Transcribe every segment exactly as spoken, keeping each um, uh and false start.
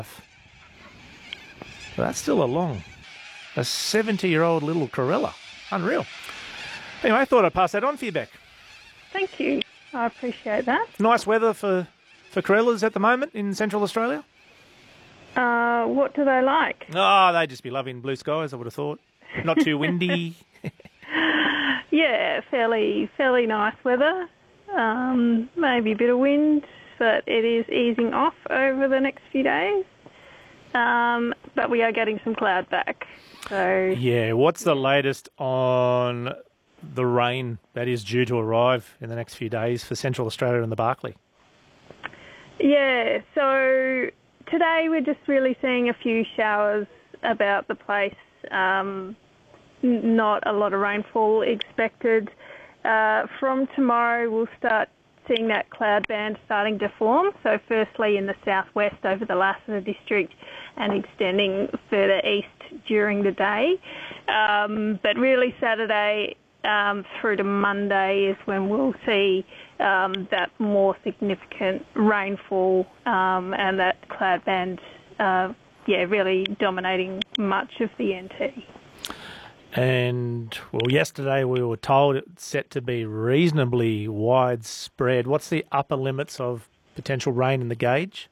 But that's still a long, a seventy-year-old little Corella. Unreal. Anyway, I thought I'd pass that on for you, Beck. Thank you. I appreciate that. Nice weather for, for Corellas at the moment in Central Australia? Uh, what do they like? Oh, they'd just be loving blue skies, I would have thought. Not too windy. Yeah, fairly fairly nice weather. Um, maybe a bit of wind, but it is easing off over the next few days. Um, but we are getting some cloud back. So Yeah, what's the latest on the rain that is due to arrive in the next few days for Central Australia and the Barkly? yeah, so today we're just really seeing a few showers about the place. Um, n- not a lot of rainfall expected. Uh, from tomorrow we'll start seeing that cloud band starting to form. So firstly in the southwest over the Lassiter district and extending further east during the day. Um, but really Saturday um, through to Monday is when we'll see um, that more significant rainfall um, and that cloud band, uh, yeah, really dominating much of the N T. And, well, yesterday we were told it's set to be reasonably widespread. What's the upper limits of potential rain in the gauge?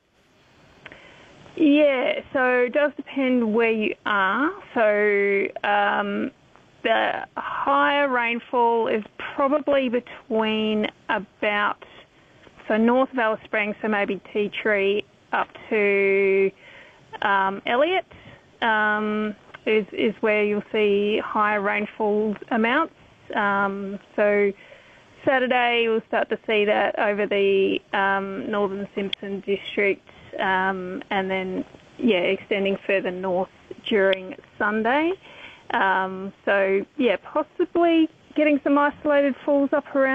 Yeah, so it does depend where you are. So um, the higher rainfall is probably between about, so north of Alice Springs, so maybe Tea Tree up to um, Elliot. Um, Is, is where you'll see higher rainfall amounts. Um, so Saturday we'll start to see that over the um, Northern Simpson district um, and then, yeah, extending further north during Sunday. Um, so, yeah, possibly getting some isolated falls up around